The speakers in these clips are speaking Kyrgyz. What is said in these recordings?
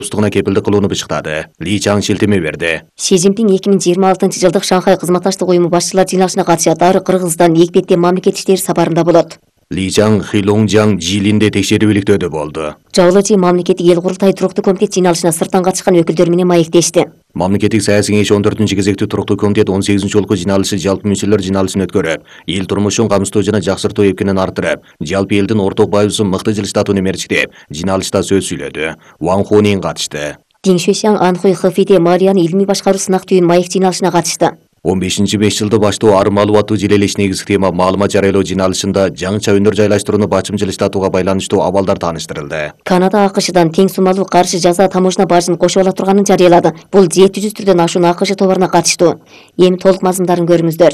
коопсуздугуна кепилдик кылууну бышыктады. Ли Чаң шилтеме берди. Си Цзиньпин 2026-жылдык Шанхай кызматташтык уюму башчылар жыйналышына катышат. Ары Кыргызстан экпетте мамлекет иштери сапарында болот. Ли Чаң Хилоңжаң Жилинде текшерүү иликтөөдө болду. Жабылычы мамлекеттик эл курултай туруктуу комитет жыйналышына сырттан катышкан өкүлдөр менен маектешти. Мамлекеттик саясий кеңеш 14 кезектүү туруктуу комитет 18-жолку жыйналышы жалпы мүчөлөр жыйналышын өткөрүп, эл турмушун камсыздоо жана жакшыртуу эпкенин арттырып, жалпы элдин орток байыбызын мыкты жылыштатууну эмерчиктеп, жыйналышта сөз сүйлөдү. Ван Хунин катышты. Дин Шуйшаң Анхуй Хэфиде Мариан илмий башкаруу сынак түйүн маек жыйналышына катышты. 15-5 жылды баштоо ары маалыматтуу желелеш негизги тема маалымат жарыялоо жыйналышында жаңыча өнөр жайлаштырууну бачым жылыштатууга байланыштуу абалдар тааныштырылды. Канада АКШдан тең суммалуу каршы жаза таможня бажын кошуп ала турганын жарыялады. Бул 700 түрдөн ашуун АКШ товаруна катыштуу. Эми толук мазмундарын көрүңүздөр.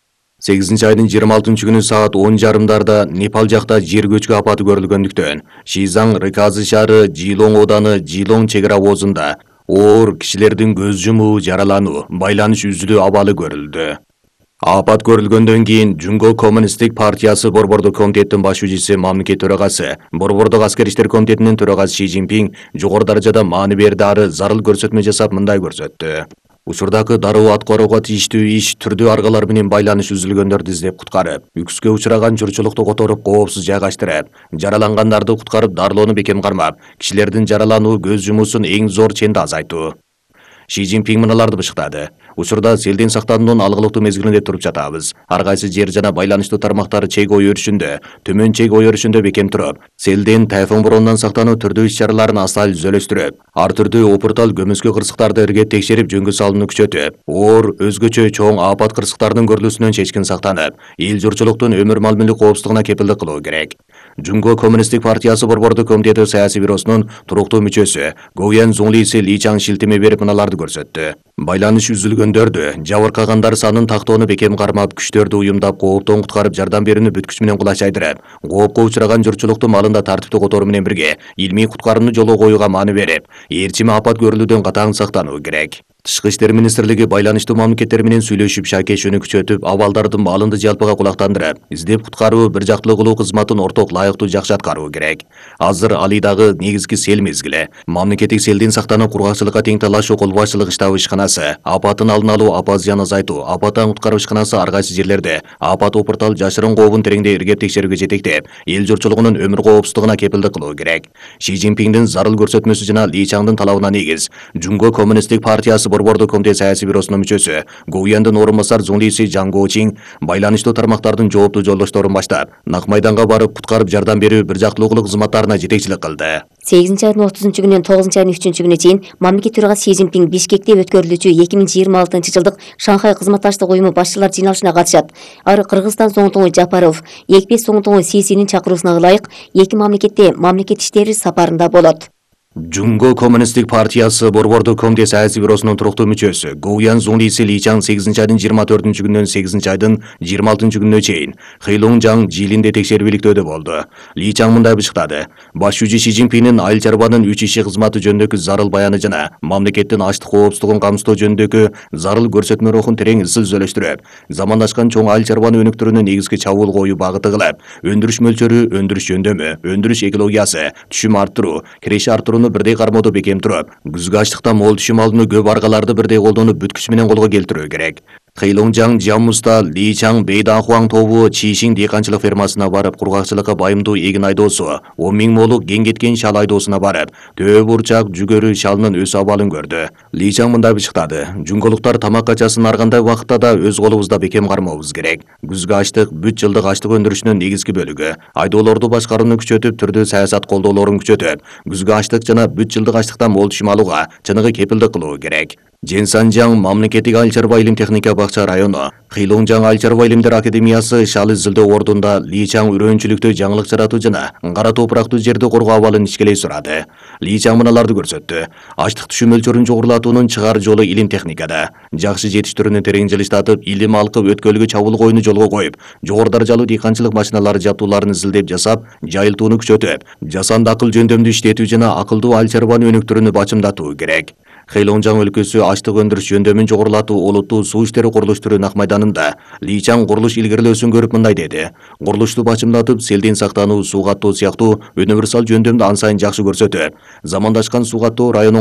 8-айдын 26-күнү саат 10:30 Непал жакта жер көчкү апаты көрүлгөндүктөн, Шизаң Рыказы шаары Жилоң ооданы Жилоң чек ара обозунда оор кишилердин көз жумуу, жаралануу, байланыш үзүлүү абалы көрүлдү. Апат көрүлгөндөн кийин Жунго Коммунисттик партиясы Борбордук комитеттин башчысы мамлекет төрагасы, Борбордук аскер иштер комитетинин төрагасы Си Цзиньпин жогору даражада маани берди, ары зарыл көрсөтмө жасап мындай көрсөттү. Учурдагы дароо аткарууга тийиштүү иш түрдүү аргалар менен байланыш үзүлгөндөрдү издеп куткарып, үкүскө учураган журтчулукту которуп, коопсуз жайгаштырып, жаралангандарды куткарып, дарылоону бекем кармап, кишилердин жаралануу, көз жумуусун эң зор ченде азайтуу. Си Цзиньпин мыналарды бышыктады. Учурда селден сактануунун алгылыктуу мезгилинде туруп жатабыз. Ар кайсы жер жана байланыштуу тармактар чек ой өрүшүндө, төмөн чек ой өрүшүндө бекем туруп, селден, тайфун боронунан сактануу түрдүү иш-чараларын асал түзөлөштүрүп, ар түрдүү опуртал көмүскө кырсыктарды иргеп текшерип, жөнгө салууну күчөтүп, оор, өзгөчө чоң апат кырсыктардын көрүлүүсүнөн чечкин сактанып, эл журтчулуктун өмүр мал-мүлк коопсуздугуна кепилдик кылуу керек. Жунго Коммунисттик партиясы Борбордук комитети саясий бюросунун туруктуу мүчөсү Гоуян Зуңлиси Ли Чаң шилтеме берип мыналарды көрсөттү. Байланыш үзүлгөндөрдү, жабыркагандар санын тактоону бекем кармап, күчтөрдү уюмдап, кооптон куткарып, жардам берүүнү бүткүч менен кулачайдырып, коопко учураган журтчулукту малында тартипти которуу менен бирге, илмий куткарууну жолго коюуга маани берип, ээрчими апат көрүлүүдөн катаң сактануу керек. Тышкы иштер министрлиги байланыштуу мамлекеттер менен сүйлөшүп, шакешүүнү күчөтүп, абалдардын маалында жалпыга кулактандырып, издеп куткаруу, бир жактылуу кылуу кызматын орток лайыктуу жакшы аткаруу керек. Азыр Алидагы негизги сел мезгили. Мамлекеттик селдин сактануу, кургакчылыкка тең талашуу кол башчылык штабы ишканасы, апатын алдын алуу, апат зыян азайтуу, апаттан куткаруу ишканасы ар кайсы жерлерде апат опуртал жашырын кообун тереңдей иргеп текшерүүгө жетектеп, эл журтчулугунун өмүр коопсуздугуна кепилдик кылуу керек. Си Цзиньпиндин зарыл көрсөтмөсү жана Ли Чаңдын талабына негиз Жунго Коммунисттик партиясы Борбордук комитет саясий бюросунун мүчөсү Гоуяндын орун басар Зуңлиси Жаң Гоучин байланыштуу тармактардын жооптуу жолдошторун баштап, нак майданга барып, куткарып жардам берүү, бир жактылуу кылуу кызматтарына жетекчилик кылды. 8-айдын 30-күнүнөн 9-айдын 3-күнүнө чейин мамлекет төрагасы Си Цзиньпин Бишкекте өткөрүлүүчү 2026-жылдык Шанхай кызматташтык уюму башчылар жыйналышына катышат. Ары Кыргызстан соңутуңу Жапаров, Экпе соңутуңу Сисинин чакыруусуна ылайык эки мамлекетте мамлекет иштери сапарында болот. Жунго Коммунисттик партиясы Борбордук комитет саясий бюросунун туруктуу мүчөсү Гоуян Зуңлиси Ли Чаң 8-айдын 24-күнүнөн 8-айдын 26-күнүнө чейин Хилоңжаң Жилинде текшерүү иликтөөдө болду. Ли Чаң мындай бышыктады. Башчысы Си Цзиньпиндин айыл чарбанын 3 иши кызматы жөнүндөгү зарыл баяны жана мамлекеттин ачлык коопсуздугун камсыздоо жөнүндөгү зарыл көрсөтмө рухун терең изилдөөлөштүрүп, замандашкан чоң айыл чарбаны өнүктүрүүнү негизги чабуул коюу багыты кылып, өндүрүш мөлчөрү, өндүрүш жөндөмү, өндүрүш экологиясы, түшүм арттыруу, киреше арттыруу бирдей кармоодо бекем туруп, күзгү ачлыктан мол түшүм алууну көп аргаларды бирдей колдонуп, бүткүч менен колго келтирүү керек. Хилоңжаң Жамуста Ли Чаң Бейдахуаң тобу Чишиң дыйканчылык фермасына барып, кургакчылыкка байымдуу эгин айдоосу, 10 000 молук ген кеткен шал айдоосуна барып, төө бурчак, жүгөрү шалынын өс абалын көрдү. Ли Чаң мындай бышыктады. Жунголуктар тамак качасын аргандай убакытта да өз колубузда бекем кармообуз керек. Күзгү ачлык бүт жылдык ачлык өндүрүшүнүн негизги бөлүгү. Айдоолорду башкарууну күчөтүп, түрдүү саясат колдоолорун күчөтүп, күзгү ачлык жана бүт жылдык ачлыктан мол түшүм алууга чыныгы кепилдик кылуу керек. Женсанжаң мамлекеттик айыл чарба илим техника бакча району, Хилоңжаң айыл чарба илимдер академиясы шал изилдөө ордунда Ли Чаң үрөөнчүлүктө жаңылык жаратуу жана кара топурактуу жерди коргоо абалын ичкелей сурады. Ли Чаң мыналарды көрсөттү. Ачлык түшүм мөлчөрүн жогорулатуунун чыгар жолу илим техникада. Жакшы жетиштирүүнү терең жылыштатып, илим алкып, өткөлгө чабуул коюуну жолго коюп, жогору даражалуу дыйканчылык машиналары жабдууларын изилдеп жасап, жайылтууну күчөтүп, жасанды акыл жөндөмдүү иштетүү жана акылдуу айыл чарбаны өнүктүрүүнү бачымдатуу керек. Хэйлонжаң өлкөсү аштык өндүрүш жөндөмүн жогорулатуу олуттуу суу иштери курулуштуруу ак майданында Ли Чаң курулуш илгерилөөсүн көрүп мындай деди. Курулушту бачымдатып, селден сактануу, суу каттоо сыяктуу универсал жөндөмдү ан сайын жакшы көрсөтөт. Замандашкан суу каттоо районун